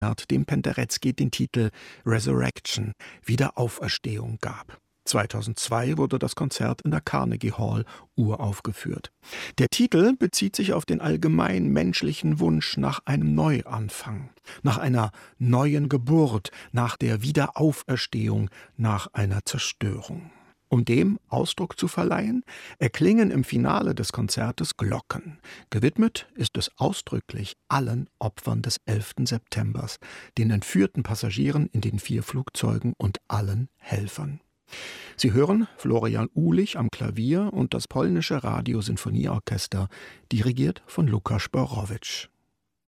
dem Penderecki den Titel Resurrection, Wiederauferstehung gab. 2002 wurde das Konzert in der Carnegie Hall uraufgeführt. Der Titel bezieht sich auf den allgemein menschlichen Wunsch nach einem Neuanfang, nach einer neuen Geburt, nach der Wiederauferstehung, nach einer Zerstörung. Um dem Ausdruck zu verleihen, erklingen im Finale des Konzertes Glocken. Gewidmet ist es ausdrücklich allen Opfern des 11. Septembers, den entführten Passagieren in den 4 Flugzeugen und allen Helfern. Sie hören Florian Uhlich am Klavier und das polnische Radiosinfonieorchester, dirigiert von Łukasz Borowicz.